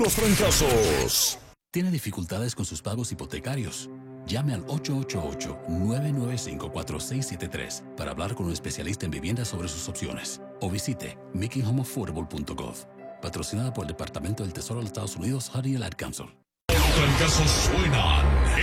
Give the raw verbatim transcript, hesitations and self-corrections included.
los trancazos. ¿Tiene dificultades con sus pagos hipotecarios? Llame al ocho ocho ocho, nueve nueve cinco, cuatro seis siete tres para hablar con un especialista en vivienda sobre sus opciones. O visite making home affordable punto gov. Patrocinada por el Departamento del Tesoro de los Estados Unidos, Honey y el Ad Council. Los trancazos suenan